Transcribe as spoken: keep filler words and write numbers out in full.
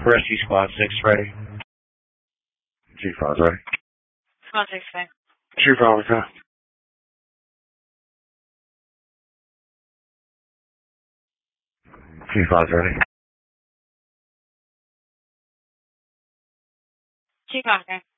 Rescue Squad six ready. G five's ready. Squad six ready. G five, okay. G five's ready. G five, okay.